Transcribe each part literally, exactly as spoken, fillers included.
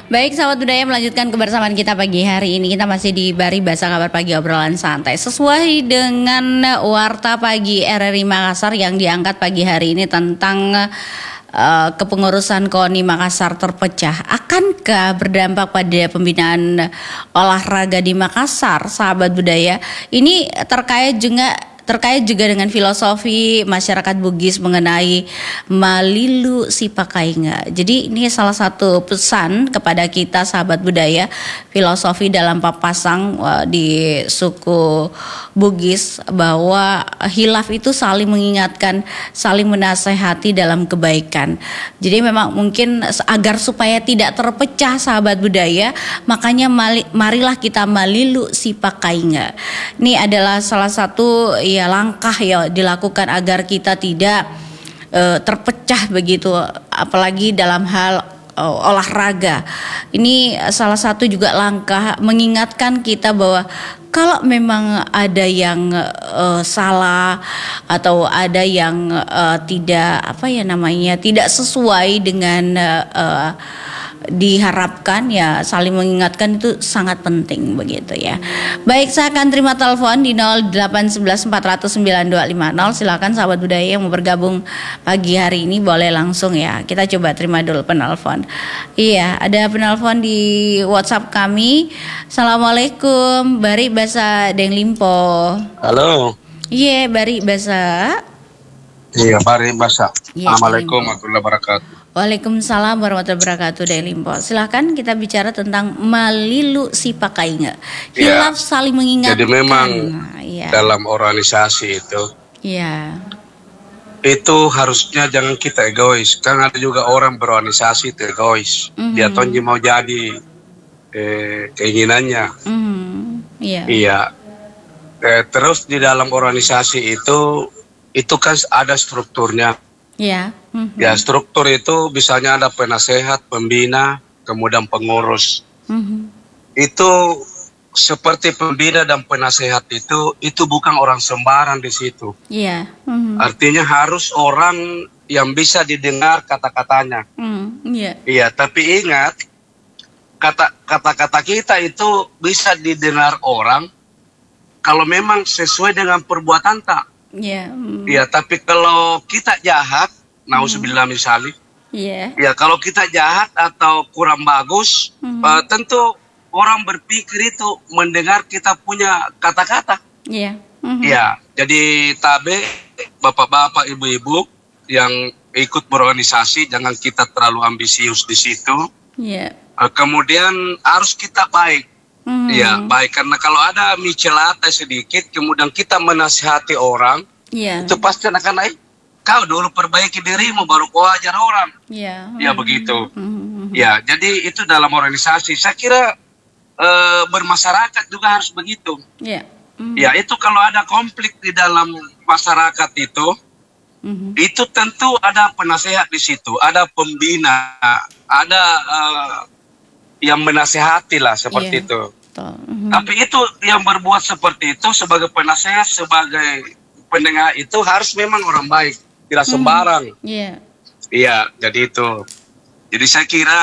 Baik, sahabat budaya, melanjutkan kebersamaan kita pagi hari ini. Kita masih di Bari Bahasa Kabar Pagi, obrolan santai sesuai dengan warta pagi R R I Makassar yang diangkat pagi hari ini tentang uh, kepengurusan KONI Makassar terpecah. Akankah berdampak pada pembinaan olahraga di Makassar, sahabat budaya? Ini terkait juga Terkait juga dengan filosofi masyarakat Bugis mengenai Malilu Sipakainga. Jadi ini salah satu pesan kepada kita sahabat budaya, filosofi dalam papasang di suku Bugis, bahwa hilaf itu saling mengingatkan, saling menasehati dalam kebaikan. Jadi memang mungkin agar supaya tidak terpecah sahabat budaya, makanya marilah kita Malilu Sipakainga. Ini adalah salah satu ya langkah ya dilakukan agar kita tidak uh, terpecah begitu, apalagi dalam hal uh, olahraga. Ini salah satu juga langkah mengingatkan kita bahwa kalau memang ada yang uh, salah atau ada yang uh, tidak apa ya namanya tidak sesuai dengan uh, uh, diharapkan, ya saling mengingatkan itu sangat penting begitu ya. Baik, saya akan terima telepon di nol delapan satu satu empat nol nol sembilan dua lima nol. Silakan sahabat budaya yang mau bergabung pagi hari ini boleh langsung ya. Kita coba terima dulu penelpon. Iya, ada penelpon di WhatsApp kami. Assalamualaikum, Bari Bahasa Deng Limpo. Halo. Iya, Bari Bahasa. Iya, Bari Bahasa. Ya, Assalamualaikum warahmatullahi wabarakatuh. Waalaikumsalam warahmatullahi wabarakatuh, Delimpo. Silahkan kita bicara tentang Malilu Sipakainga. Hilaf ya, saling mengingatkan. Jadi memang ya, dalam organisasi itu, ya, itu harusnya jangan kita egois. Kan ada juga orang berorganisasi itu egois. Mm-hmm. Dia tonji mau jadi eh, keinginannya. Mm-hmm. Yeah. Iya. Eh, terus di dalam organisasi itu, itu kan ada strukturnya. Ya, mm-hmm. Ya struktur itu misalnya ada penasehat, pembina, kemudian pengurus. Mm-hmm. Itu seperti pembina dan penasehat itu itu bukan orang sembarang di situ. Iya. Mm-hmm. Artinya harus orang yang bisa didengar kata-katanya. Mm, yeah. Iya, tapi ingat kata kata-kata kita itu bisa didengar orang kalau memang sesuai dengan perbuatan tak. Iya. Mm. Ya, tapi kalau kita jahat, nauzubillah mm. misalnya, yeah. ya kalau kita jahat atau kurang bagus, mm. uh, tentu orang berpikir itu mendengar kita punya kata-kata. Iya. Mm-hmm. Ya, jadi tabe, bapak-bapak, ibu-ibu yang ikut berorganisasi, jangan kita terlalu ambisius di situ. Iya. Uh, kemudian harus kita baik. Mm. Ya, baik, karena kalau ada micelata sedikit, kemudian kita menasihati orang, yeah. itu pasti akan naik. Kau dulu perbaiki dirimu, baru kau ajar orang. Yeah. Ya, mm. begitu. Mm. Ya, jadi itu dalam organisasi. Saya kira uh, bermasyarakat juga harus begitu. Yeah. Mm. Ya, itu kalau ada konflik di dalam masyarakat itu, mm. itu tentu ada penasehat di situ, ada pembina, ada uh, yang menasehati lah seperti yeah. itu. Mm-hmm. Tapi itu yang berbuat seperti itu sebagai penasehat, sebagai pendengar itu harus memang orang baik, tidak sembarang. Iya. Mm. Iya, jadi itu. Jadi saya kira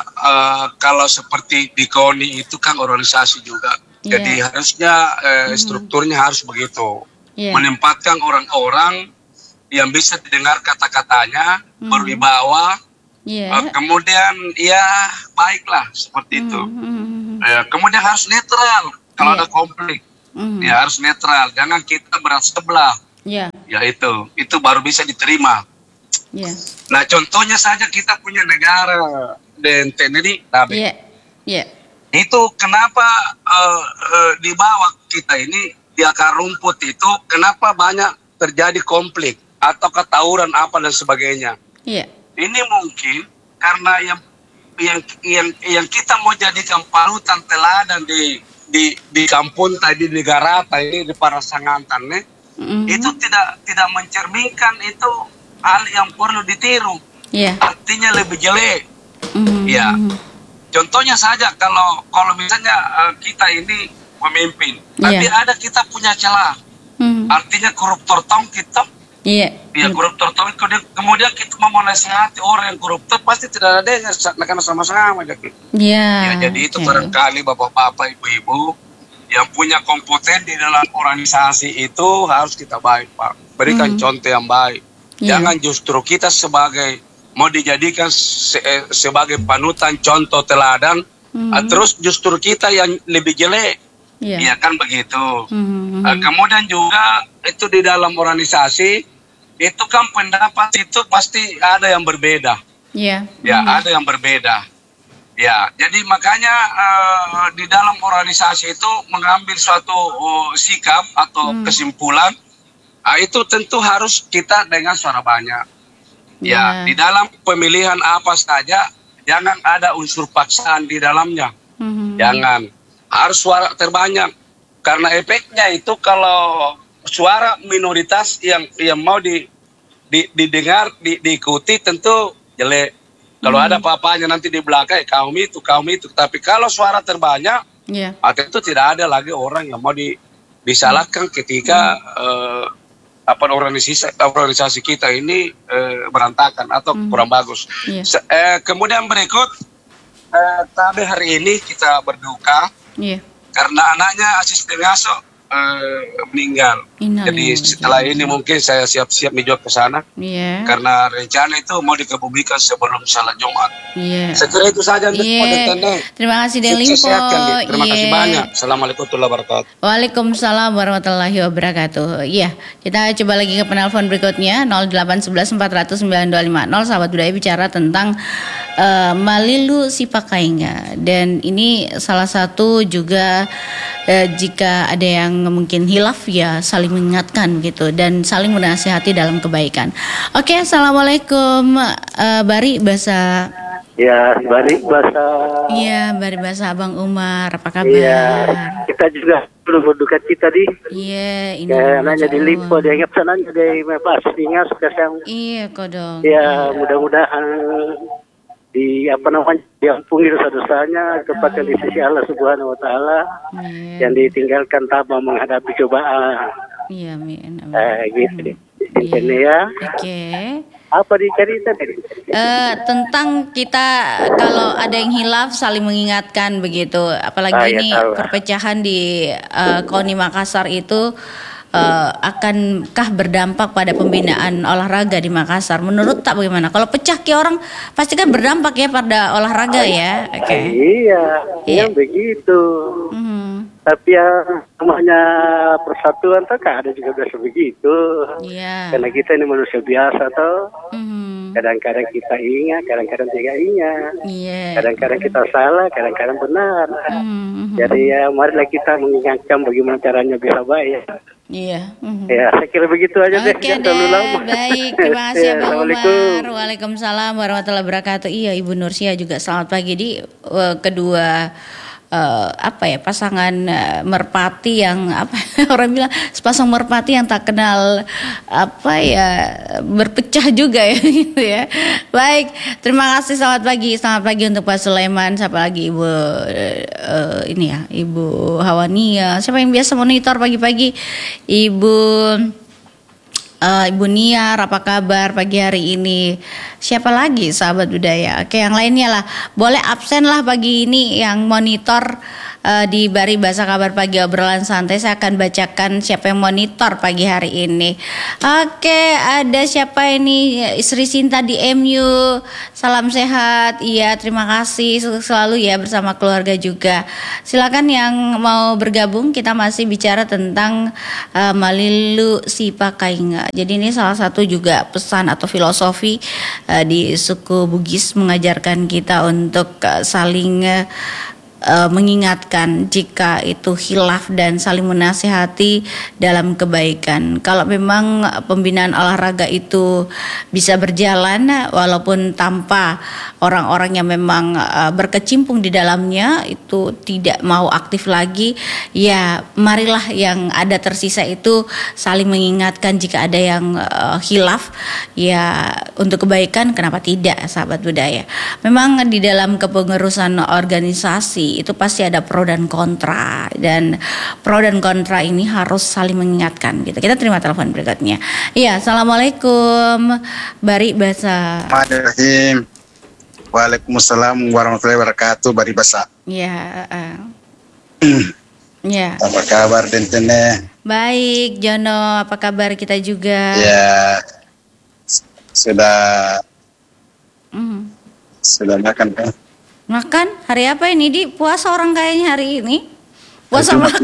uh, kalau seperti di KONI itu kan organisasi juga. Yeah. Jadi harusnya uh, mm-hmm. strukturnya harus begitu. Yeah. Menempatkan orang-orang yang bisa didengar kata-katanya, mm-hmm. berwibawa. Yeah. Uh, kemudian ya baiklah seperti itu. Mm-hmm. Uh, kemudian harus netral kalau yeah. ada konflik. Mm-hmm. Ya harus netral, jangan kita berat sebelah. Yeah. Ya itu, itu baru bisa diterima. Yeah. Nah contohnya saja kita punya negara dan Teneri, tapi yeah. yeah. itu kenapa uh, uh, di bawah kita ini di akar rumput itu kenapa banyak terjadi konflik atau ketawuran apa dan sebagainya. Yeah. Ini mungkin karena yang yang yang yang kita mau jadikan panutan teladan di di di kampung tadi di Garata ini di Parasangantan nih, mm-hmm. itu tidak tidak mencerminkan itu hal yang perlu ditiru. Yeah. Artinya lebih jelek. Mm-hmm. Ya. Contohnya saja kalau kalau misalnya uh, kita ini pemimpin, yeah. tapi ada kita punya celah. Mm-hmm. Artinya koruptor tong kita Iya. Ya koruptor, tapi kemudian kita mau nasihati orang yang koruptor pasti tidak ada yang karena sama-sama. Iya. Ya, jadi itu okay. Barangkali bapak-bapak, ibu-ibu yang punya kompeten di dalam organisasi itu harus kita baik, Pak. Berikan mm. contoh yang baik. Yeah. Jangan justru kita sebagai mau dijadikan se sebagai panutan, contoh, teladan, mm. terus justru kita yang lebih jelek. Yeah. Ya kan begitu. Mm-hmm. uh, kemudian juga itu di dalam organisasi itu kan pendapat itu pasti ada yang berbeda. Yeah. Ya mm-hmm. ada yang berbeda. Ya, jadi makanya uh, di dalam organisasi itu mengambil suatu uh, sikap atau mm. kesimpulan uh, itu tentu harus kita dengan suara banyak. Yeah. Ya, di dalam pemilihan apa saja jangan ada unsur paksaan di dalamnya. Mm-hmm. Jangan. Harus suara terbanyak, karena efeknya itu kalau suara minoritas yang yang mau di, di didengar di, diikuti tentu jelek. Kalau hmm. ada apa-apanya nanti di belakang kaum itu kaum itu, tapi kalau suara terbanyak, yeah. tentu tidak ada lagi orang yang mau di, disalahkan ketika hmm. uh, apa organisasi organisasi kita ini uh, berantakan atau hmm. kurang bagus. Yeah. Se, uh, kemudian berikut, uh, tapi hari ini kita berduka. Yeah. Karena anaknya asisten ngaso uh, meninggal. Inal, Jadi ya, setelah ya. ini mungkin saya siap-siap menuju ke sana. Yeah. Karena rencana itu mau dikebumikan sebelum salat Jumat. Yeah. Sekira itu saja untuk yeah. Terima kasih Delimpo. Terima yeah. kasih banyak. Assalamualaikum warahmatullahi wabarakatuh. Waalaikumsalam warahmatullahi wabarakatuh. Iya, yeah. kita coba lagi ke penelpon berikutnya nol delapan satu satu empat nol nol sembilan dua lima nol. Sahabat budaya bicara tentang Uh, Malilu Sipakainga, dan ini salah satu juga uh, jika ada yang mungkin hilaf ya saling mengingatkan gitu dan saling menasihati dalam kebaikan. Oke, assalamualaikum uh, Bari Basa. Ya, Bari Basa. Iya, Bari Basa Abang Umar, apa kabar? Iya, kita juga belum berduka cita di. Iya, ini. Ya, nanya di Limpo, dia ingat sananya dari Mepas, ingat sekarang. Iya, kodong. Ya, mudah-mudahan di apa namanya diampuni dosa-dosanya, tepatnya di sisi Allah Subhanahu Wa Taala, yeah. yang ditinggalkan tabah menghadapi cobaan. Iya, amin. amin. Eh, gitu deh. Intinya ya. Oke. Okay. Apa dicerita tadi? Uh, tentang kita kalau ada yang hilaf saling mengingatkan begitu, apalagi ah, ini ya, perpecahan di uh, Koni Makassar itu. Uh, akankah berdampak pada pembinaan olahraga di Makassar? Menurut tak bagaimana? Kalau pecah ke orang pasti kan berdampak ya pada olahraga ya. Oke. Okay. Iya, iya begitu. Mm-hmm. Tapi yang namanya persatuan tak ada juga biasa begitu. Iya. Karena kita ini manusia biasa toh. Mm-hmm. Kadang-kadang kita ingat, kadang-kadang tidak ingat. Iya. Kadang-kadang kita salah, kadang-kadang benar. Mm-hmm. Jadi ya marilah kita mengingatkan bagaimana caranya bisa baik. Iya. Mm-hmm. Ya, saya kira begitu aja deh. Oke deh, baik. Terima kasih ya, Bang Umar. Waalaikumsalam warahmatullahi wabarakatuh. Iya, Ibu Nursia juga selamat pagi di uh, kedua uh, apa ya pasangan uh, merpati yang apa orang bilang sepasang merpati yang tak kenal apa ya berpecah juga ya gitu ya. Baik, terima kasih, selamat pagi. Selamat pagi untuk Pak Sulaiman, siapa lagi Ibu uh, ini ya, Ibu Hawania. Siapa yang biasa monitor pagi-pagi? Ibu Uh, Ibu Niar, apa kabar pagi hari ini? Siapa lagi sahabat budaya? Oke, yang lainnya lah. Boleh absen lah pagi ini yang monitor uh, di Bari Bahasa Kabar Pagi Obrolan Santai. Saya akan bacakan siapa yang monitor pagi hari ini. Oke, ada siapa ini? Sri Sinta di M U. Salam sehat. Iya, terima kasih selalu ya bersama keluarga juga. Silakan yang mau bergabung, kita masih bicara tentang uh, Malilu Sipakainga. Jadi ini salah satu juga pesan atau filosofi uh, di suku Bugis mengajarkan kita untuk uh, saling uh, uh, mengingatkan jika itu khilaf dan saling menasihati dalam kebaikan. Kalau memang pembinaan olahraga itu bisa berjalan walaupun tanpa orang-orang yang memang uh, berkecimpung di dalamnya itu tidak mau aktif lagi, ya marilah yang ada tersisa itu saling mengingatkan jika ada yang uh, khilaf ya untuk kebaikan, kenapa tidak sahabat budaya. Memang di dalam kepengurusan organisasi organisasi itu pasti ada pro dan kontra, dan pro dan kontra ini harus saling mengingatkan gitu. Kita terima telepon berikutnya. Iya, assalamualaikum, Bari Basa. Bismillahirrahmanirrahim. Waalaikumsalam warahmatullahi wabarakatuh, Bari Basa. Ya, uh, ya. Apa kabar Dentene? Baik, Jono, apa kabar kita juga? Ya, sudah mm. sudah makan kan? Makan? Hari apa ini, Di? Puasa orang kayaknya hari ini. Puasa makan.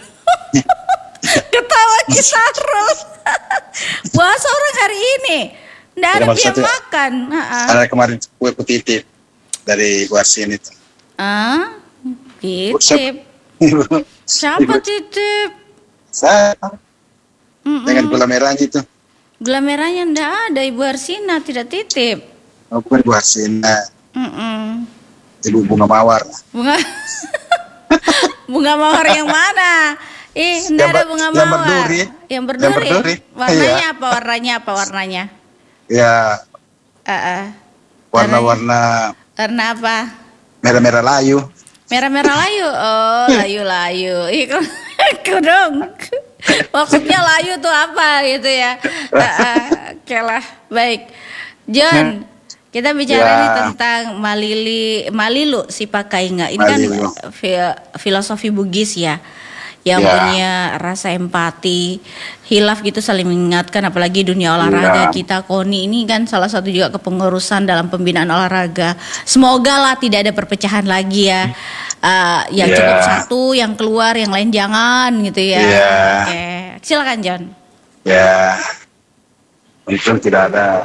Ketawa kita terus. Puasa orang hari ini. Nggak ada dia makan. Ada kemarin kue titip dari Warsin itu. Ah, titip. Siapa titip? Saya. Mm-mm. Dengan gula merahnya itu. Gula merahnya ndak ada, Ibu Arsina tidak titip. Oh, bukan Ibu Arsina. Mm-mm. Ibu Bunga Mawar. Bunga Bunga Mawar yang mana? Ih, enggak ada bunga yang mawar. Berduri. Yang berduri. Yang berduri. Warnanya Iya. apa? Warnanya apa warnanya? Ya. Uh-uh. Warna-warna. Warna apa? Merah-merah layu. Merah-merah layu. Oh, layu-layu. Ih, kudung. Maksudnya layu tuh apa gitu ya? Uh-uh. Oke lah, baik. John. Kita bicara ya. nih tentang Malili, Malilu si pakai nggak? Ini Malilu. kan fi- filosofi Bugis ya, yang ya. punya rasa empati, hilaf gitu, saling mengingatkan. Apalagi dunia olahraga ya. kita, KONI ini kan salah satu juga kepengurusan dalam pembinaan olahraga. Semoga lah tidak ada perpecahan lagi ya. Uh, yang ya. cukup satu, yang keluar, yang lain jangan gitu ya. ya. Oke, silakan John. Ya, untung tidak ada.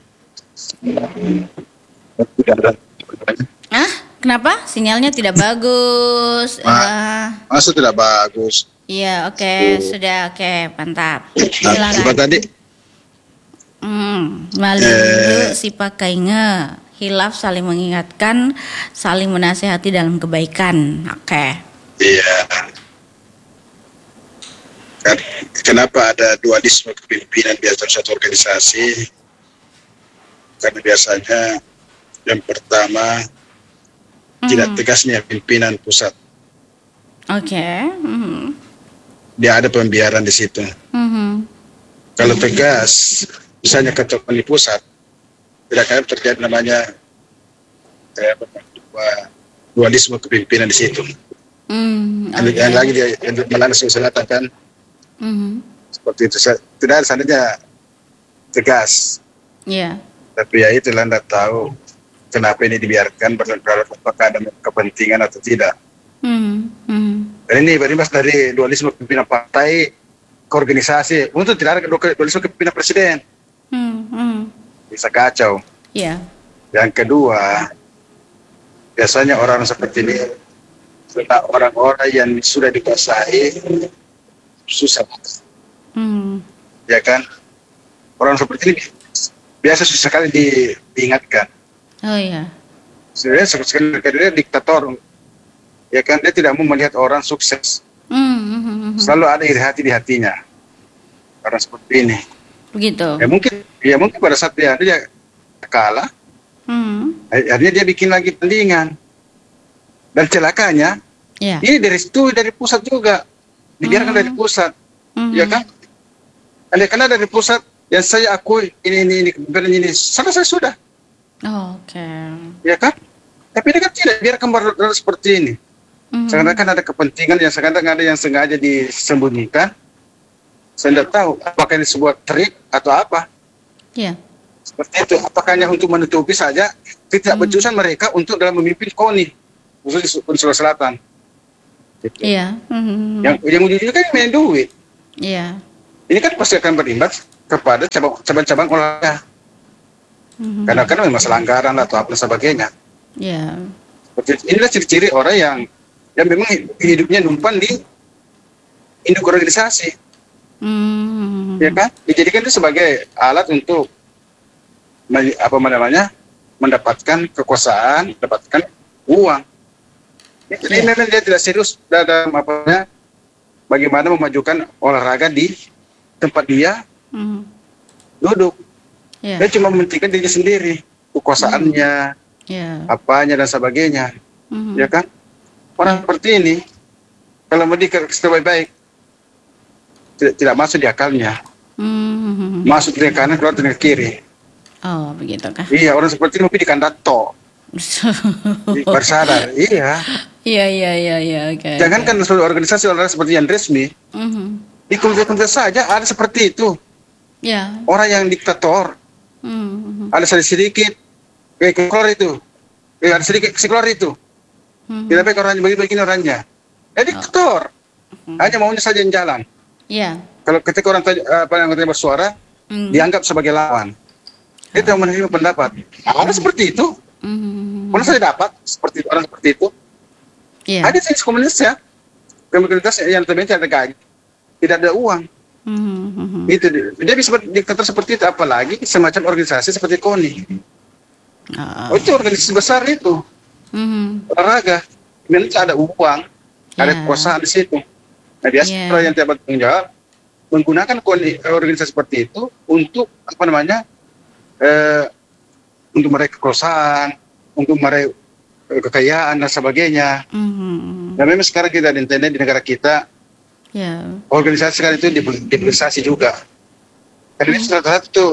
Tidak ada. Ah, kenapa? Sinyalnya tidak bagus. Ma- Masa tidak bagus? Iya, oke, okay. Sudah oke, okay. Mantap. Silakan. Apa tadi? Hmm, Malilu eh. si pakai nge, hilaf saling mengingatkan, saling menasehati dalam kebaikan. Oke. Okay. Iya. Kenapa ada dualisme kepemimpinan di dalam satu organisasi? Karena biasanya yang pertama mm. tidak tegasnya pimpinan pusat. Oke. Okay. Mm-hmm. Dia ada pembiaran di situ. Mm-hmm. Kalau tegas, misalnya ketua di pusat, tidak akan terjadi namanya kayak dualisme kepemimpinan di situ. Mm, okay. Yang lagi dia yang Melana Selatan kan, mm-hmm. seperti itu. Tidak ada seandainya tegas. Iya. Yeah. Tapi ya itulah anda tahu kenapa ini dibiarkan, berlarut apakah ada kepentingan atau tidak. Hmm. Hmm. Dan ini berimbas dari dualisme pimpinan partai ke organisasi. Untuk tidak ada dualisme pimpinan presiden. Hmm. Hmm. Bisa kacau. Yeah. Yang kedua, biasanya orang seperti ini, orang-orang yang sudah dikuasai susah. Hmm. Ya kan? Orang seperti ini biasa susah sekali di, diingatkan. Oh iya. Sebenarnya sekali dia diktator, ya kan, dia tidak mau melihat orang sukses. Mm-hmm. Selalu ada iri hati di hatinya. Orang seperti ini. Begitu. Ya mungkin, ya mungkin pada saat dia dia kalah, mm. akhirnya dia bikin lagi tandingan. Dan celakanya, yeah. ini dari situ dari pusat juga, dibiarkan mm. dari pusat, mm-hmm. ya kan? Andai karena dari pusat. Yang saya akui ini ini ini ini, ini selesai sudah. Oh, oke. Okay. Ya kan? Tapi dia kan tidak biarkan berlalu seperti ini. Mm-hmm. Sekarang ada kepentingan yang sekarang ada yang sengaja disembunyikan. Saya tidak tahu apakah ini sebuah trik atau apa. Iya. Yeah. Seperti itu. Apakah hanya untuk menutupi saja tidak mm-hmm. berusaha mereka untuk dalam memimpin KONI khusus di Sulawesi Selatan. Gitu. Iya. Yeah. Mm-hmm. Yang yang ujung-ujungnya kan main duit. Iya. Yeah. Ini kan pasti akan berimbas kepada cabang-cabang olahraga. Mm-hmm. Karena kan memang masalah anggaran atau apa sebagainya. Ya. Yeah. Inilah ciri-ciri orang yang yang memang hidupnya numpang di induk organisasi. Mm-hmm. Ya kan? Dijadikan itu sebagai alat untuk apa namanya? Mendapatkan kekuasaan, mendapatkan uang. Jadi yeah. memang dia tidak serius dalam apa bagaimana memajukan olahraga di tempat dia mm-hmm. duduk. Yeah. Dia cuma mementingkan diri sendiri, kekuasaannya, mm-hmm. yeah. apanya dan sebagainya, mm-hmm. ya kan? orang seperti ini kalau mau dikasih baik-baik tidak, tidak masuk di akalnya. Hmm. Masuk dari kanan keluar dari kiri. Oh begitu kan? Iya, orang seperti ini mau di kandato. Bersadar, iya. Iya iya iya iya. Okay, Jangan okay. kan seluruh organisasi olahraga seperti yang resmi, mm-hmm. di komite-komite saja ada seperti itu. Yeah. Orang yang diktator, mm-hmm. ada sedikit kayak keluar itu, kayak ada sedikit keluar itu. Mm-hmm. Tidak baik orangnya bagi-bagi orangnya. Eh diktator, oh. hanya maunya saja yang jalan. Iya. Yeah. Kalau ketika orang apa yang terima bersuara, mm-hmm. dianggap sebagai lawan. Oh. Itu yang menerima pendapat. Ada seperti itu. Mm-hmm. Mana saya dapat seperti orang seperti itu? Yeah. Ada jenis komunitas ya, komunitas yang terbentuk ada gaji, tidak ada uang. Mm-hmm. Itu dia bisa diktator seperti itu, apalagi semacam organisasi seperti KONI. Uh. Oh, itu organisasi besar itu, mm-hmm. olahraga. Memang ada uang, yeah. ada kekuasaan di situ. Nah biasa yeah. orang yang tidak bertanggung jawab menggunakan KONI, organisasi seperti itu untuk apa namanya, eh, untuk meraih kekuasaan, untuk meraih kekayaan dan sebagainya. Mm-hmm. Dan memang sekarang kita di internet di negara kita, yeah. organisasi sekarang itu dipolitisasi juga. Karena mm-hmm. rata-rata itu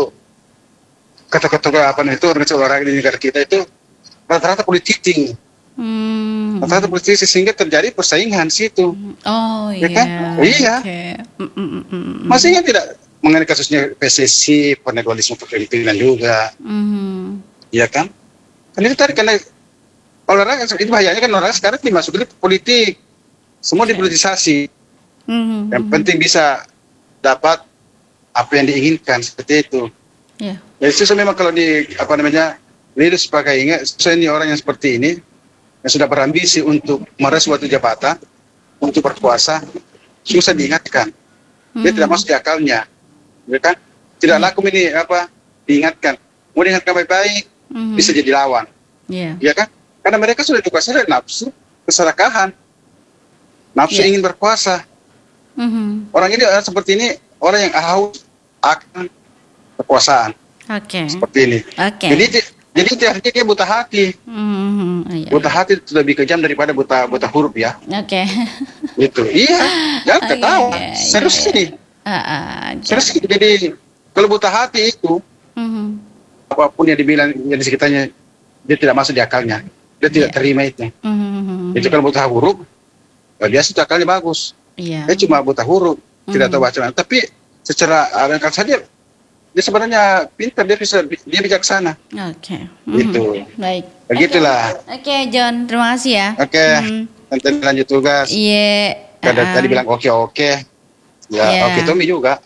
kata-kata apa itu organisasi olahraga di negara kita itu rata-rata politik. Mm-hmm. Rata-rata politik sehingga terjadi persaingan situ. Oh iya. Ya kan? Iya. Okay. Mm-hmm. Masihnya tidak mengenai kasusnya P S S I, penegolisme kepemimpinan juga. Mm-hmm. Iya kan? Kan itu tadi karena olahraga itu bahayanya kan olahraga sekarang dimasukin politik, semua okay. dipolitisasi. Mm-hmm. Yang penting bisa dapat apa yang diinginkan seperti itu. Yeah. Jadi susah memang kalau di apa namanya leaders pakai ingat, susah ini orang yang seperti ini yang sudah berambisi untuk meraih suatu jabatan, untuk berkuasa, susah diingatkan. Mm-hmm. Dia tidak masuk di akalnya, ya kan? Tidak mm-hmm. laku ini apa diingatkan, mau diingatkan baik-baik, mm-hmm. bisa jadi lawan, yeah. ya kan? Karena mereka sudah dikuasai dari nafsu keserakahan, nafsu yeah. ingin berkuasa. Mm-hmm. Orang ini orang seperti ini orang yang haus akan kekuasaan. Oke. Okay. Seperti ini. Oke. Okay. Jadi jadi artinya dia buta hati. Mm-hmm. Yeah. Buta hati itu lebih kejam daripada buta buta huruf ya. Oke. Okay. Itu iya. Jangan okay, ketawa. Yeah, serius yeah. ini. Uh, uh, serius okay. Jadi kalau buta hati itu, mm-hmm. apapun yang dibilang yang di sekitarnya dia tidak masuk di akalnya. Dia tidak yeah. terima itu. Mm-hmm. Itu kalau buta huruf, biasa itu akalnya bagus. Yeah. Dia cuma buta huruf, mm-hmm. tidak tahu bacaan. Tapi secara akal saja, dia sebenarnya pintar, dia bisa, dia bijaksana. Oke. Okay. Gitu. Mm-hmm. Baik. Begitulah. Oke, okay, John, terima kasih ya. Oke. Okay. Mm-hmm. Nanti lanjut tugas. Iya. Yeah. Tadi, uh, tadi bilang oke okay, oke. Okay. Ya yeah. oke okay, Tommy juga.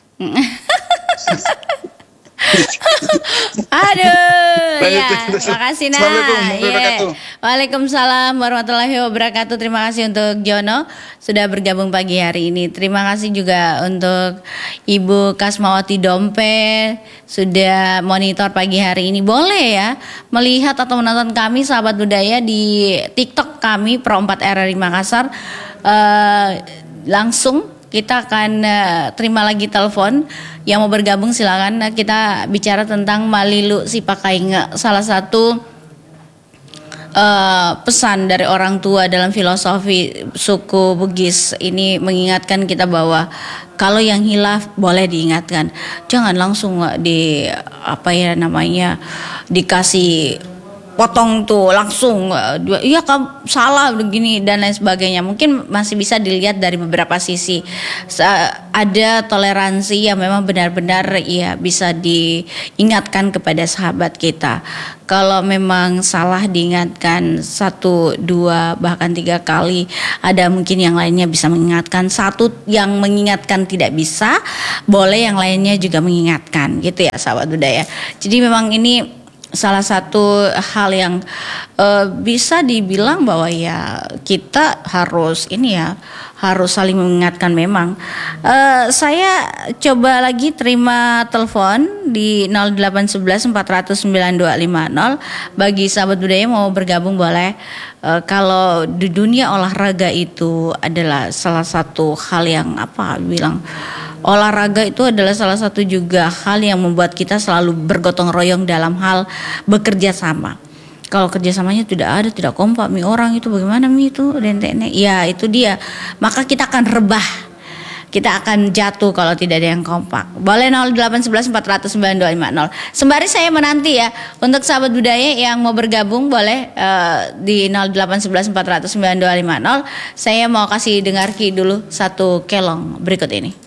Aduh, ya, makasih nah. Yeah. Waalaikumsalam warahmatullahi wabarakatuh. Terima kasih untuk Jono sudah bergabung pagi hari ini. Terima kasih juga untuk Ibu Kasmawati Dompe sudah monitor pagi hari ini. Boleh ya melihat atau menonton kami sahabat budaya di TikTok kami Pro empat R R I Makassar. Uh, langsung kita akan uh, terima lagi telepon. Yang mau bergabung silakan. Kita bicara tentang Malilu Sipakainge, salah satu uh, pesan dari orang tua dalam filosofi suku Bugis ini mengingatkan kita bahwa kalau yang hilaf boleh diingatkan, jangan langsung di apa ya namanya dikasih potong tuh langsung, iya kamu salah begini dan lain sebagainya. Mungkin masih bisa dilihat dari beberapa sisi. Ada toleransi yang memang benar-benar ya bisa diingatkan kepada sahabat kita. Kalau memang salah diingatkan satu, dua, bahkan tiga kali, ada mungkin yang lainnya bisa mengingatkan. Satu yang mengingatkan tidak bisa, boleh yang lainnya juga mengingatkan, gitu ya sahabat budaya. Jadi memang ini salah satu hal yang uh, bisa dibilang bahwa ya kita harus ini ya harus saling mengingatkan memang. Uh, saya coba lagi terima telepon di nol delapan satu satu empat nol nol sembilan dua lima nol. Bagi sahabat budaya mau bergabung boleh. Uh, kalau di dunia olahraga itu adalah salah satu hal yang apa bilang olahraga itu adalah salah satu juga hal yang membuat kita selalu bergotong royong dalam hal bekerja sama. Kalau kerjasamanya tidak ada, tidak kompak, mi orang itu bagaimana mi itu denteknya? Ya itu dia. Maka kita akan rebah, kita akan jatuh kalau tidak ada yang kompak. Boleh nol delapan satu satu empat nol sembilan dua lima nol. Sembari saya menanti ya untuk sahabat budaya yang mau bergabung boleh uh, di nol delapan satu satu empat nol sembilan dua lima nol. Saya mau kasih dengar Ki dulu satu kelong berikut ini.